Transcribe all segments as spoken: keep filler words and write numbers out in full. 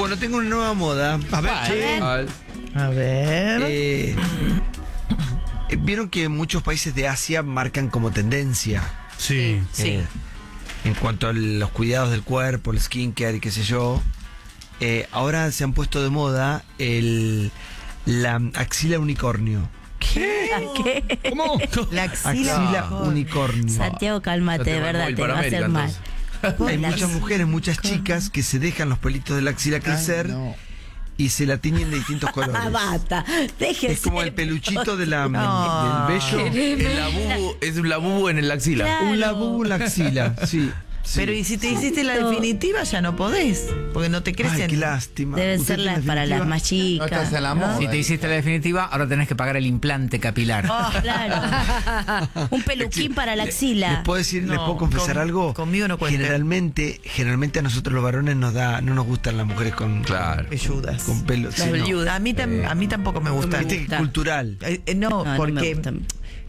Bueno, tengo una nueva moda. A ver, A che. ver. A ver. A ver. Eh, eh, Vieron que muchos países de Asia marcan como tendencia. Sí. Sí. eh, en cuanto a los cuidados del cuerpo, el skincare y qué sé yo. Eh, ahora se han puesto de moda el la axila unicornio. ¿Qué? ¿Qué? ¿Cómo? La axila. Axila unicornio. Santiago, cálmate, Yo de tengo verdad, móvil te para va a hacer América, mal. entonces. Hay muchas mujeres, muchas chicas que se dejan los pelitos de la axila crecer y se la tiñen de distintos colores. Ah, basta. Déjese. Es como el peluchito de la, No. del vello. El labubu, es un labubu en el axila. Claro. Un labubu en la axila, sí. sí. Pero y si te hiciste la definitiva ya no podés, porque no te crecen. Ay, qué lástima. Deben ¿Usted ser tiene las para definitiva? las más chicas. No estás en la moda. Si te hiciste la definitiva, ahora tenés que pagar el implante capilar. Oh, claro. Un peluquín para la axila. ¿Les puedo decir, les No, puedo confesar con- algo? conmigo no cuenten. Generalmente, generalmente a nosotros los varones nos da, no nos gustan las mujeres con, Claro. Velludas. con pelo. sí, Las no. velludas. A mí, tam- a mí tampoco me gusta. Viste que gusta. cultural. Eh, eh, no, No, no me porque gustan.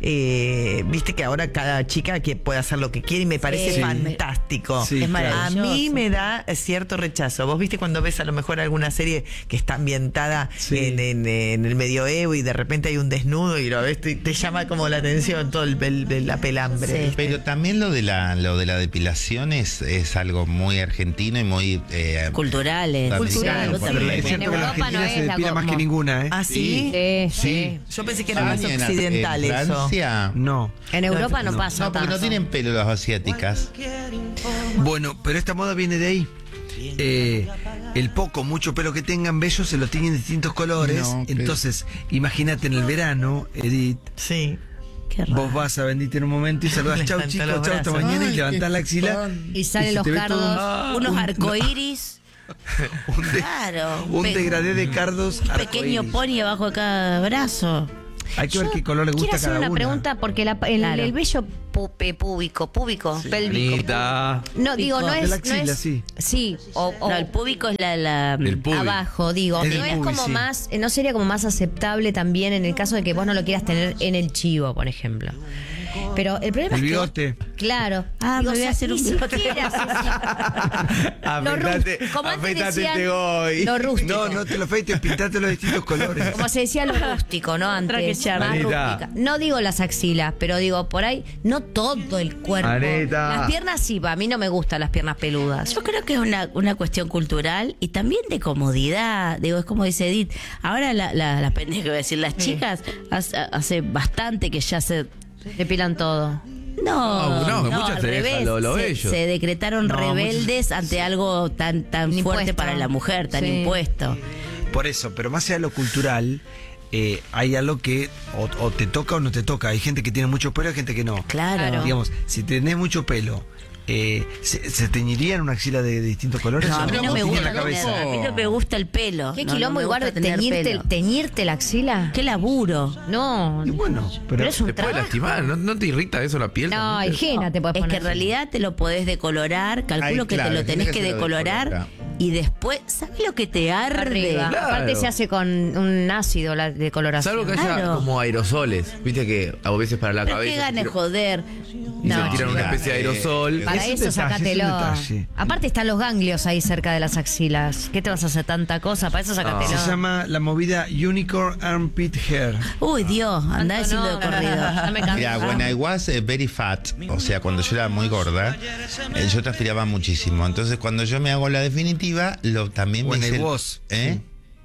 eh, viste que ahora cada chica que puede hacer lo que quiere y me parece Sí. fantástico. Sí, Es claro. A maravilloso. mí me da cierto rechazo. Vos viste cuando ves a lo mejor alguna serie que está ambientada Sí. en, en- en el medioevo y de repente hay un desnudo y lo ves y te llama como la atención todo el, el- el- la pelambre. Sí. ¿viste? Pero también lo de la lo de la depilación es, es algo muy argentino y muy eh, Culturales. Cultural, Vos porque- también. Es cierto En que la Europa no Argentina se es la depila más como- que ninguna, ¿eh? ¿Ah, sí? Sí, sí. Yo pensé que era más en- occidental en eso. Francia. No. En Europa no, no. pasa No, porque tanto. no tienen pelo las asiáticas. Bueno, pero esta moda viene de ahí. Eh, el poco, mucho pelo que tengan bellos se lo tienen de distintos colores. No, pero- Entonces, imagínate en el verano, Edith, Sí. Qué raro. vos vas a Bendita en un momento y saludas, chau Levanta chicos, los chau, hasta brazos. mañana y Ay, levantás qué la axila. fan. Y salen se los te ve todo cardos. un- Unos un- arcoíris. un de- Claro. Un Pe- degradé de cardos. Un pequeño arcoíris. pony abajo de cada brazo. Hay que ver Yo qué color le gusta quiero a hacer cada una una. pregunta porque la- el, Claro. el vello pu- pe- púbico, púbico, pélvico. Anita. No, digo, no De es. la no axila, es- sí. Sí, o, o No, el púbico es la. la El pubi. abajo, digo. Es no del es pubi, como sí. más. No sería como más aceptable también en el caso de que vos no lo quieras tener en el chivo, por ejemplo. Pero el problema El es que. bigote. Claro. Ah, me voy a hacer un ni bigote. siquiera, sí, sí. Lo Afeitate, rú- como antes afeitate decían, este hoy. lo rústico. No, no te lo afeites, pintate los distintos colores. Como se decía lo rústico, ¿no? Otra que Antes. charla. Más Anita. rústica. No digo las axilas, pero digo por ahí, no todo el cuerpo. Anita. Las piernas sí, a mí no me gustan las piernas peludas. Yo creo que es una, una cuestión cultural y también de comodidad. Digo, es como dice Edith. Ahora la, la, la pendeja que voy a decir, las chicas hace, hace bastante que ya se. Depilan todo. No, No, no, no, muchas al se dejan revés. lo- lo se, bello. se decretaron No, rebeldes ante algo tan tan Impuesto. fuerte para la mujer, tan Sí. impuesto. Por eso, pero más allá de lo cultural, eh, hay algo que o, o te toca o no te toca. Hay gente que tiene mucho pelo y hay gente que no. Claro. Digamos, si tenés mucho pelo, eh, ¿se, se teñirían una axila de, de distintos colores? No, ¿O a mí no me tiene gusta la cabeza? tener- a mí no me gusta el pelo. ¿Qué No, quilombo no me igual de gusta tener teñirte, pelo. teñirte la axila? Qué laburo. No. Y bueno, pero, Pero es un Te puede trabajo. lastimar, ¿no, no te irrita eso la piel? No, también? higiene te puedes Es poner. que en realidad te lo podés decolorar, calculo Ay, que claro, te lo tiene tenés que que se lo decolorar decolora. y después, ¿sabes lo que te arde? Arriba. Claro. Aparte se hace con un ácido la decoloración. Salvo que haya Claro. como aerosoles, viste que a veces para la Pero cabeza qué ganas de se tira- joder. y No. se tiran una Mira, especie de eh, aerosol. Para Es un eso detalle, sácatelo. es un detalle. Aparte están los ganglios ahí cerca de las axilas. ¿Qué te vas a hacer tanta cosa? Para eso sácatelo. se llama la movida Unicorn Armpit Hair. Uy, Dios, andá Tanto diciendo no, de corrido. ya me cansé. Mira, when I was eh, very fat, o sea, cuando yo era muy gorda, eh, yo transpiraba muchísimo. Entonces, cuando yo me hago la definitiva, lo también me When hice I el- was. ¿Eh?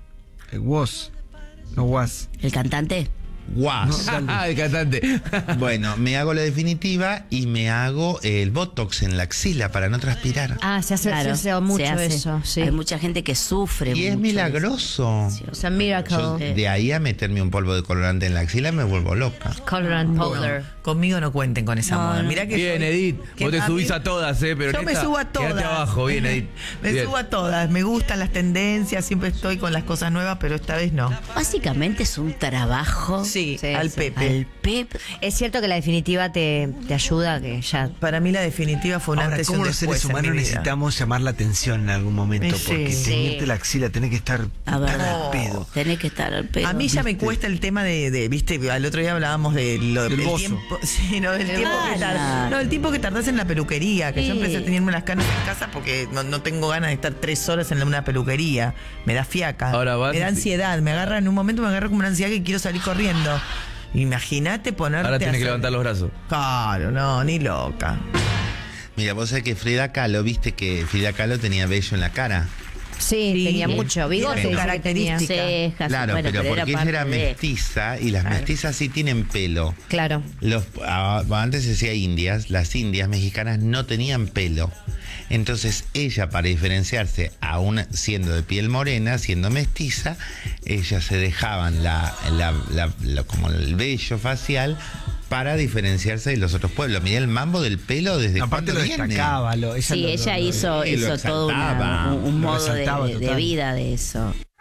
El was. No was. ¿El cantante? Was. Ah, el cantante. Bueno, me hago la definitiva y me hago el botox en la axila para no transpirar. Ah, se hace, Claro, se hace mucho se hace. eso. Sí. Hay mucha gente que sufre Y es mucho. milagroso. O sea, miracle. Yo, de ahí a meterme un polvo de colorante en la axila me vuelvo loca. Colorant powder. Conmigo no cuenten con esa No, moda. no. Mirá que Bien, soy- Edith. que Vos te a subís mí- a todas, ¿eh? Pero Yo en me esta, subo a todas. quédate abajo, bien, Edith. Me Bien. subo a todas. Me gustan las tendencias, siempre estoy con las cosas nuevas, pero esta vez no. Básicamente es un trabajo Sí, Sí, al sí. Pepe. Al Pep. Es cierto que la definitiva te, te ayuda, que ya. Para mí la definitiva fue un Ahora, antes y un ¿cómo los después seres en humanos mi vida. necesitamos llamar la atención en algún momento? Sí. Porque Sí. teñirte la axila, tenés que estar A ver. tan al pedo. Tenés que estar al pedo. A mí ya me ¿Viste? cuesta el tema de, de, viste, al otro día hablábamos de lo Del del bozo. tiempo, sí, no, del tiempo que Claro. tar- no, el tiempo que tardás en la peluquería, que Sí. yo empecé a tenerme las canas en casa porque no, no tengo ganas de estar tres horas en una peluquería, me da fiaca, Ahora vas- me da ansiedad, me agarra en un momento me agarra como una ansiedad que quiero salir corriendo. Imagínate ponerte Ahora a tienes que hacer- levantar los brazos. Claro, no, ni loca. Mira, vos sabés que Frida Kahlo, viste que Frida Kahlo tenía vello en la cara. Sí, Sí. tenía mucho. Bigote, Tiene dice que tenía. características. Cejas, Claro, bueno, pero porque ella parte era de- mestiza y las mestizas sí tienen pelo. Claro. Los, ah, antes se decía indias, las indias mexicanas no tenían pelo. Entonces ella, para diferenciarse, aún siendo de piel morena, siendo mestiza, ellas se dejaban la, la- la- la- como el vello facial para diferenciarse de los otros pueblos. Mirá el mambo del pelo desde Aparte cuándo lo viene. destacaba. Lo, ella Sí, lo- ella lo- hizo, y lo hizo todo una- exaltaba, un, un lo modo de, resaltaba de- de total. vida de eso.